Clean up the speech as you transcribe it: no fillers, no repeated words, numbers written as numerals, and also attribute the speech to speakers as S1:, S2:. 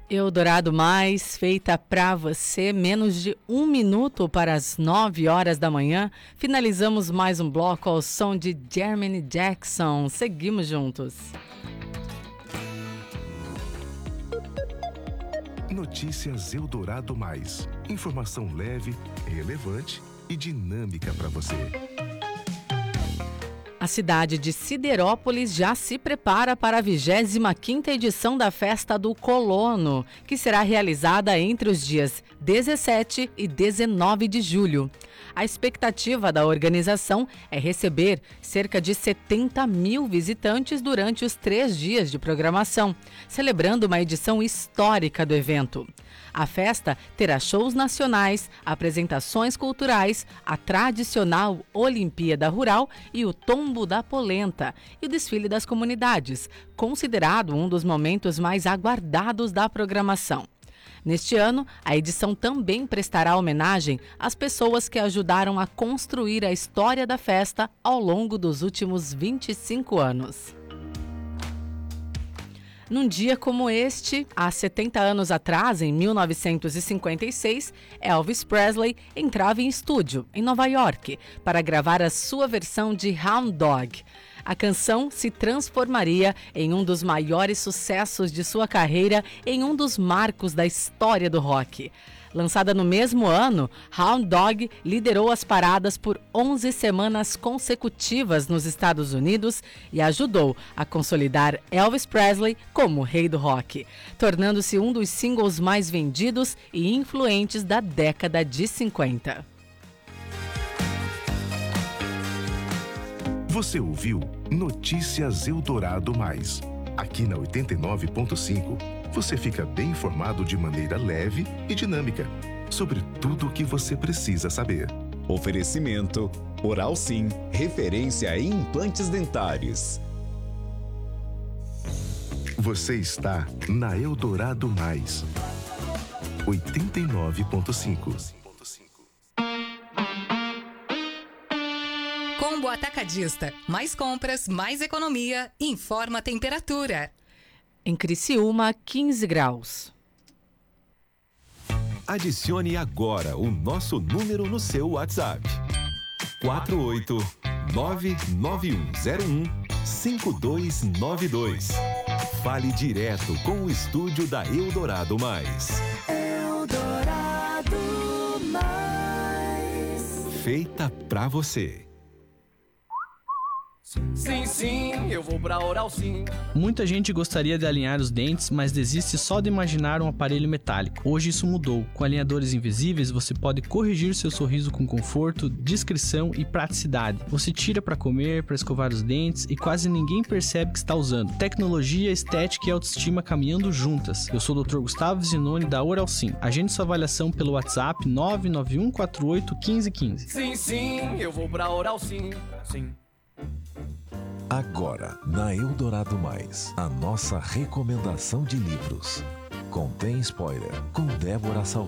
S1: Eldorado Mais, feita pra você, menos de 1 minuto para as 9 horas da manhã. Finalizamos mais um bloco ao som de Jermaine Jackson. Seguimos juntos.
S2: Notícias Eldorado Mais. Informação leve, relevante e dinâmica para você.
S1: A cidade de Siderópolis já se prepara para a 25ª edição da Festa do Colono, que será realizada entre os dias 17 e 19 de julho. A expectativa da organização é receber cerca de 70 mil visitantes durante os 3 dias de programação, celebrando uma edição histórica do evento. A festa terá shows nacionais, apresentações culturais, a tradicional Olimpíada Rural e o Tombo da Polenta e o desfile das comunidades, considerado um dos momentos mais aguardados da programação. Neste ano, a edição também prestará homenagem às pessoas que ajudaram a construir a história da festa ao longo dos últimos 25 anos. Num dia como este, há 70 anos atrás, em 1956, Elvis Presley entrava em estúdio, em Nova York, para gravar a sua versão de Hound Dog. A canção se transformaria em um dos maiores sucessos de sua carreira, em um dos marcos da história do rock. Lançada no mesmo ano, Hound Dog liderou as paradas por 11 semanas consecutivas nos Estados Unidos e ajudou a consolidar Elvis Presley como o rei do rock, tornando-se um dos singles mais vendidos e influentes da década de 50.
S2: Você ouviu Notícias Eldorado Mais. Aqui na 89.5, você fica bem informado de maneira leve e dinâmica sobre tudo o que você precisa saber.
S3: Oferecimento Oral Sim, referência em implantes dentários.
S2: Você está na Eldorado Mais. 89.5.
S4: Combo Atacadista. Mais compras, mais economia. Informa a temperatura.
S1: Em Criciúma, 15 graus.
S5: Adicione agora o nosso número no seu WhatsApp. 48991015292. Fale direto com o estúdio da Eldorado Mais.
S6: Eldorado Mais.
S5: Feita pra você.
S7: Sim, sim, eu vou pra Oral Sim.
S8: Muita gente gostaria de alinhar os dentes, mas desiste só de imaginar um aparelho metálico. Hoje isso mudou. Com alinhadores invisíveis, você pode corrigir seu sorriso com conforto, discrição e praticidade. Você tira para comer, para escovar os dentes e quase ninguém percebe que está usando. Tecnologia, estética e autoestima caminhando juntas. Eu sou o Dr. Gustavo Zinoni da Oral Sim. Agende sua avaliação pelo WhatsApp 991481515.
S7: Sim, sim, eu vou pra Oral Sim. Sim.
S9: Agora, na Eldorado Mais, a nossa recomendação de livros. Contém spoiler, com Débora Salvador.